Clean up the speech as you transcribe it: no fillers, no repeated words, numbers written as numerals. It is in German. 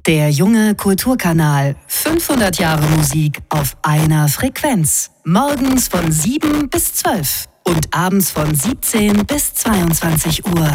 Der junge Kulturkanal. 500 Jahre Musik auf einer Frequenz. Morgens von 7 bis 12 und abends von 17 bis 22 Uhr.